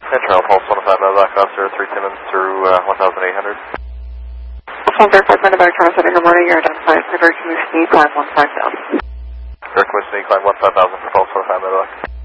Internal Pulse 105 Medevac, Officer 3 Timmins through 1800. Phone verified Medevac, Tower Center, good morning. You're identified for American Sneak, climb 15000. American Sneak, climb 15000 for Pulse 105 Medevac.